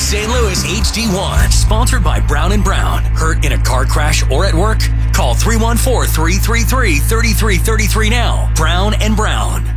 St. Louis HD1, sponsored by Brown & Brown. Hurt in a car crash or at work? Call 314-333-3333 now. Brown & Brown.